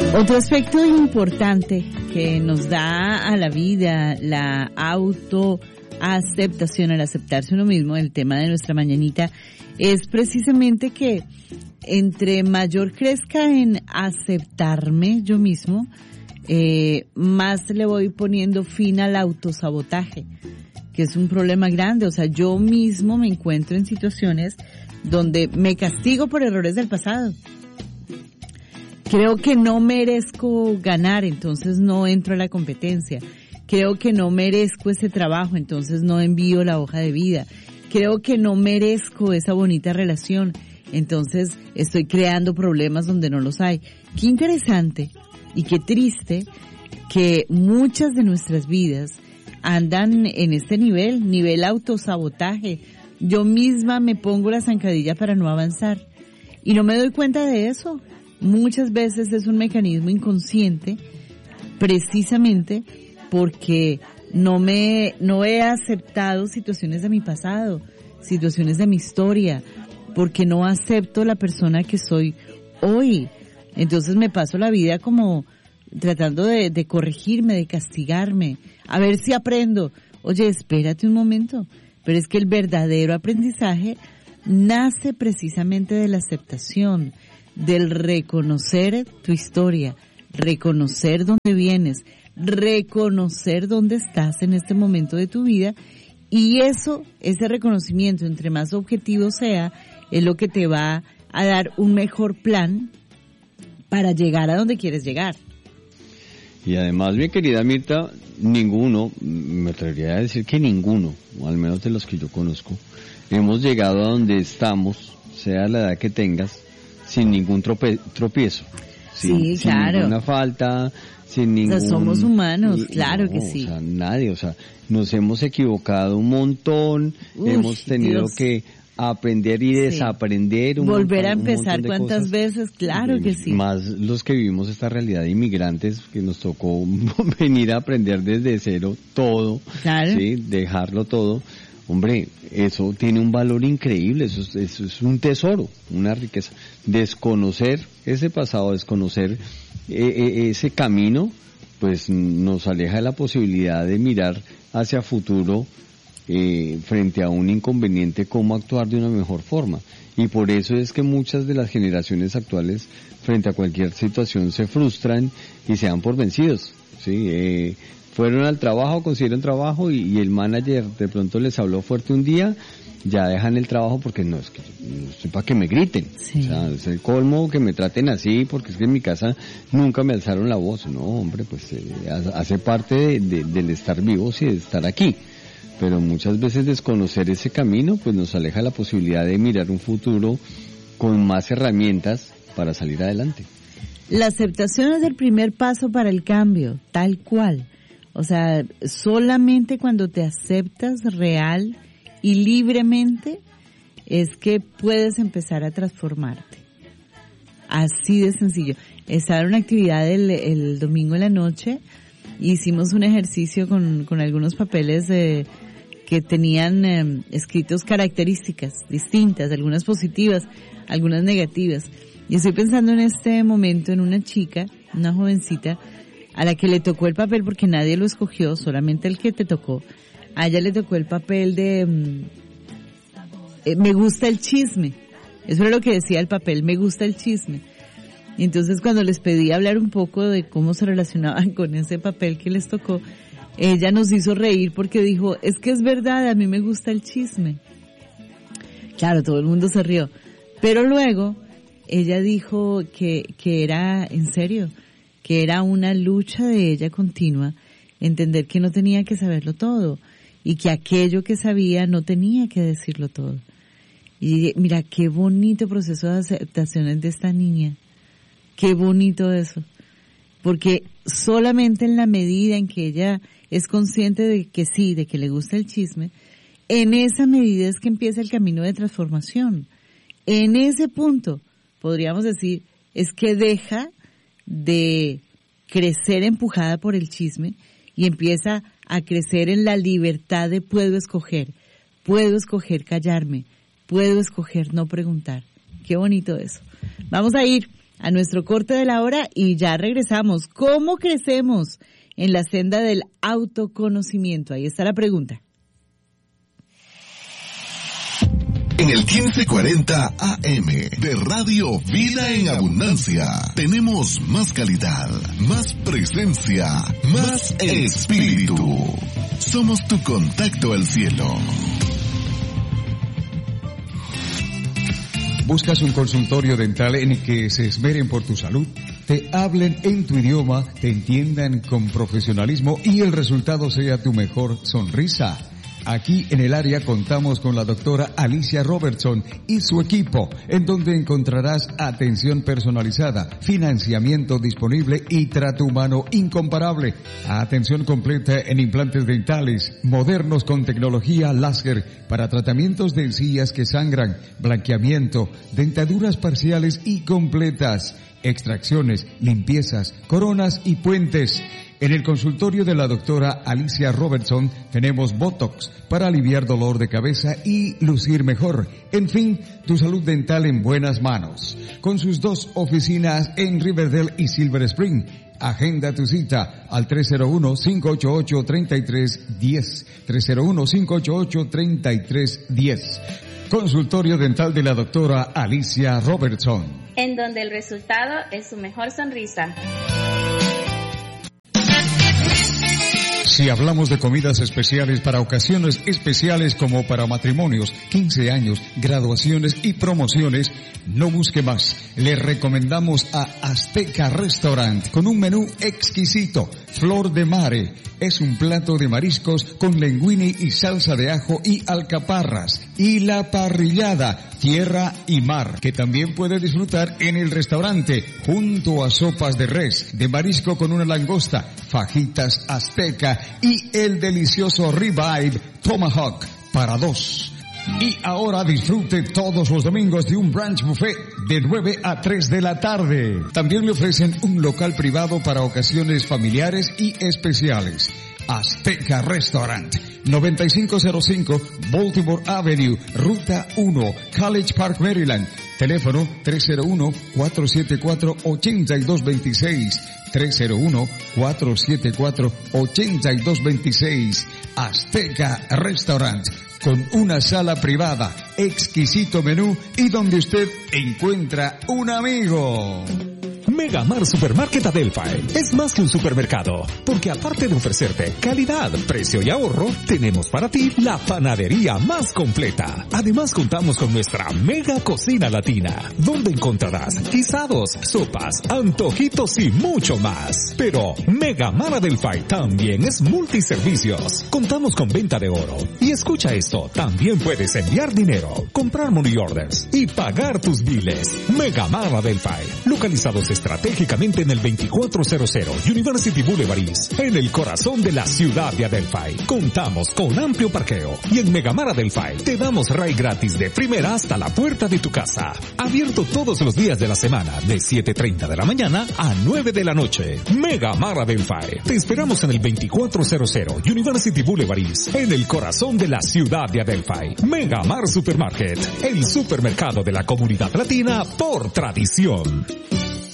Otro aspecto importante que nos da a la vida la autoaceptación, al aceptarse uno mismo, el tema de nuestra mañanita, es precisamente que entre mayor crezca en aceptarme yo mismo, más le voy poniendo fin al autosabotaje, que es un problema grande. O sea, yo mismo me encuentro en situaciones donde me castigo por errores del pasado. Creo que no merezco ganar, entonces no entro a la competencia. Creo que no merezco ese trabajo, entonces no envío la hoja de vida. Creo que no merezco esa bonita relación, entonces estoy creando problemas donde no los hay. Qué interesante y qué triste que muchas de nuestras vidas andan en este nivel autosabotaje. Yo misma me pongo la zancadilla para no avanzar y no me doy cuenta de eso. Muchas veces es un mecanismo inconsciente, precisamente porque no he aceptado situaciones de mi pasado, situaciones de mi historia, porque no acepto la persona que soy hoy. Entonces me paso la vida como tratando de corregirme, de castigarme, a ver si aprendo. Oye, espérate un momento, pero es que el verdadero aprendizaje nace precisamente de la aceptación, del reconocer tu historia, reconocer dónde vienes, reconocer dónde estás en este momento de tu vida, y ese reconocimiento, entre más objetivo sea, es lo que te va a dar un mejor plan para llegar a donde quieres llegar. Y además, mi querida Mirta, me atrevería a decir que ninguno, o al menos de los que yo conozco, hemos llegado a donde estamos, sea la edad que tengas, sin ningún tropiezo. Sí, claro. Sin ninguna falta, sin ningún... O sea, somos humanos, claro que sí. O sea, nadie, nos hemos equivocado un montón, hemos tenido que aprender y desaprender volver a empezar cuántas veces, claro que sí. Más los que vivimos esta realidad de inmigrantes, que nos tocó venir a aprender desde cero todo, claro. ¿sí? Dejarlo todo. Hombre, eso tiene un valor increíble, eso es un tesoro, una riqueza. Desconocer ese pasado, desconocer ese camino, pues nos aleja de la posibilidad de mirar hacia futuro frente a un inconveniente, cómo actuar de una mejor forma. Y por eso es que muchas de las generaciones actuales, frente a cualquier situación, se frustran y se dan por vencidos, ¿sí? Fueron al trabajo, consiguieron trabajo y el manager de pronto les habló fuerte un día, ya dejan el trabajo porque no estoy para que me griten. Sí. O sea, es el colmo que me traten así porque es que en mi casa nunca me alzaron la voz. No, hombre, pues hace parte del estar vivos y de estar aquí. Pero muchas veces desconocer ese camino pues nos aleja de la posibilidad de mirar un futuro con más herramientas para salir adelante. La aceptación es el primer paso para el cambio, tal cual. O sea, solamente cuando te aceptas real y libremente es que puedes empezar a transformarte. Así de sencillo. Estaba en una actividad el domingo en la noche, hicimos un ejercicio con algunos papeles que tenían escritos características distintas, algunas positivas, algunas negativas. Y estoy pensando en este momento en una chica, una jovencita, a la que le tocó el papel porque nadie lo escogió, solamente el que te tocó. A ella le tocó el papel de me gusta el chisme. Eso era lo que decía el papel, me gusta el chisme. Y entonces cuando les pedí hablar un poco de cómo se relacionaban con ese papel que les tocó, ella nos hizo reír porque dijo, es que es verdad, a mí me gusta el chisme. Claro, todo el mundo se rió. Pero luego ella dijo que era en serio, que era una lucha de ella continua, entender que no tenía que saberlo todo y que aquello que sabía no tenía que decirlo todo. Y mira, qué bonito proceso de aceptación de esta niña, qué bonito eso, porque solamente en la medida en que ella es consciente de que sí, de que le gusta el chisme, en esa medida es que empieza el camino de transformación. En ese punto, podríamos decir, es que deja de crecer empujada por el chisme y empieza a crecer en la libertad de puedo escoger callarme, puedo escoger no preguntar. Qué bonito eso. Vamos a ir a nuestro corte de la hora y ya regresamos. ¿Cómo crecemos en la senda del autoconocimiento? Ahí está la pregunta. En el 1540 AM de Radio Vida en Abundancia tenemos más calidad, más presencia, más espíritu. Somos tu contacto al cielo. ¿Buscas un consultorio dental en el que se esmeren por tu salud? Te hablen en tu idioma, te entiendan con profesionalismo y el resultado sea tu mejor sonrisa. Aquí en el área contamos con la doctora Alicia Robertson y su equipo, en donde encontrarás atención personalizada, financiamiento disponible y trato humano incomparable. Atención completa en implantes dentales, modernos con tecnología láser para tratamientos de encías que sangran, blanqueamiento, dentaduras parciales y completas, extracciones, limpiezas, coronas y puentes. En el consultorio de la doctora Alicia Robertson tenemos Botox para aliviar dolor de cabeza y lucir mejor. En fin, tu salud dental en buenas manos. Con sus 2 oficinas en Riverdale y Silver Spring. Agenda tu cita al 301-588-3310. 301-588-3310. Consultorio dental de la doctora Alicia Robertson. En donde el resultado es su mejor sonrisa. Si hablamos de comidas especiales para ocasiones especiales como para matrimonios, 15 años, graduaciones y promociones, no busque más. Le recomendamos a Azteca Restaurant con un menú exquisito. Flor de Mare es un plato de mariscos con linguine y salsa de ajo y alcaparras. Y la parrillada, tierra y mar, que también puede disfrutar en el restaurante, junto a sopas de res, de marisco con una langosta, fajitas azteca y el delicioso ribeye tomahawk para 2. Y ahora disfrute todos los domingos de un brunch buffet de 9 a 3 de la tarde. También le ofrecen un local privado para ocasiones familiares y especiales. Azteca Restaurant, 9505 Baltimore Avenue, Ruta 1, College Park, Maryland. Teléfono 301-474-8226. 301-474-8226. Azteca Restaurant, con una sala privada, exquisito menú y donde usted encuentra un amigo. Megamar Supermarket Adelphi es más que un supermercado, porque aparte de ofrecerte calidad, precio y ahorro, tenemos para ti la panadería más completa. Además contamos con nuestra mega cocina latina, donde encontrarás guisados, sopas, antojitos y mucho más. Pero Megamar Adelphi también es multiservicios. Contamos con venta de oro. Y escucha esto, también puedes enviar dinero, comprar money orders y pagar tus biles. Megamar Adelphi, localizados estratégicamente en el 2400 University Boulevard East, en el corazón de la ciudad de Adelphi. Contamos con amplio parqueo y en Megamar Adelphi te damos ride gratis de primera hasta la puerta de tu casa. Abierto todos los días de la semana de 7:30 de la mañana a 9 de la noche. Megamar Adelphi. Te esperamos en el 2400 University Boulevard East, en el corazón de la ciudad de Adelphi. Megamar Supermarket, el supermercado de la comunidad latina por tradición.